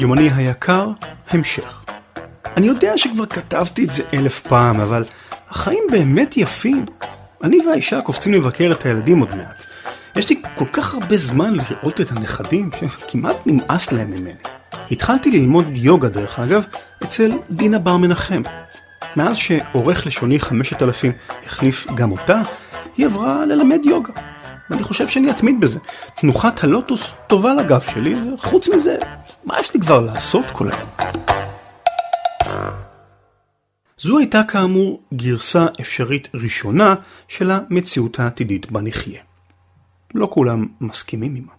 יומני היקר, המשך. אני יודע שכבר כתבתי את זה 1000 פעם, אבל החיים באמת יפים. אני והאישה קופצים לבקר את הילדים עוד מעט. יש לי כל כך הרבה זמן לראות את הנכדים, שכמעט נמאס להם ממני. התחלתי ללמוד יוגה דרך אגב, אצל דינה בר מנחם. מאז שעורך לשוני 5000 החליף גם אותה, היא עברה ללמד יוגה. ואני חושב שאני אתמיד בזה. תנוחת הלוטוס טובה לגב שלי, וחוץ מזה, מה יש לי כבר לעשות כל היום? זו הייתה כאמור גרסה אפשרית ראשונה של המציאות העתידית בה נחיה. לא כולם מסכימים עמה.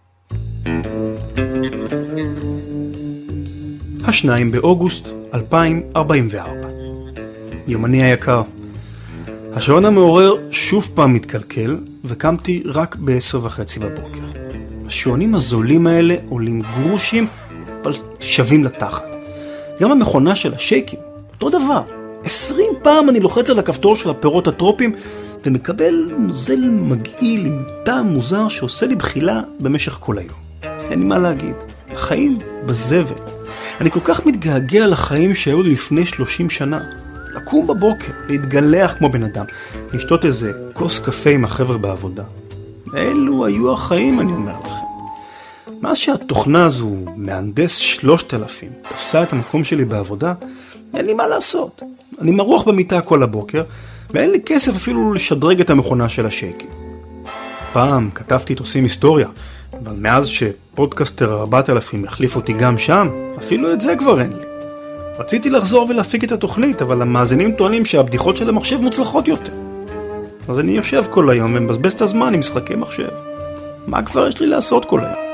2 באוגוסט 2044. יומני היקר. השעון המעורר שוב פעם מתקלקל, וקמתי רק ב10:30 בבוקר. השעונים הזולים האלה עולים גרושים, אבל שווים לתחת. גם המכונה של השייקים, אותו דבר. 20 פעם אני לוחץ על הכפתור של הפירות הטרופיים, ומקבל נוזל מגעיל עם טעם מוזר שעושה לי בחילה במשך כל היום. אין לי מה להגיד. החיים בזבל. אני כל כך מתגעגע לחיים שהיו לי לפני 30 שנה. לקום בבוקר, להתגלח כמו בן אדם, לשתות איזה כוס קפה עם החבר'ה בעבודה. אלו היו החיים, אני אומר לכם. מאז שהתוכנה הזו, מהנדס 3000, תפסה את המקום שלי בעבודה, אין לי מה לעשות. אני מרוח במיטה כל הבוקר, ואין לי כסף אפילו לשדרג את המכונה של השייקים. פעם כתבתי את עושים היסטוריה, אבל מאז שפודקאסטר 4000 החליף אותי גם שם, אפילו את זה כבר אין לי. רציתי לחזור ולהפיק את התוכנית, אבל המאזינים טוענים שהבדיחות של המחשב מוצלחות יותר. אז אני יושב כל היום ומבזבז את הזמן עם משחקי מחשב. מה כבר יש לי לעשות כל היום?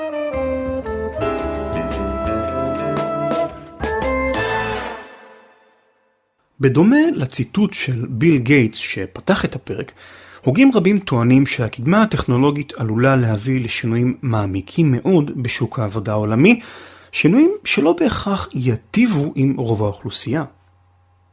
בדומה לציטוט של ביל גייטס שפתח את הפרק, הוגים רבים טוענים שהקדמה הטכנולוגית עלולה להביא לשינויים מעמיקים מאוד בשוק העבודה העולמי, שינויים שלא בהכרח יטיבו עם רוב האוכלוסייה.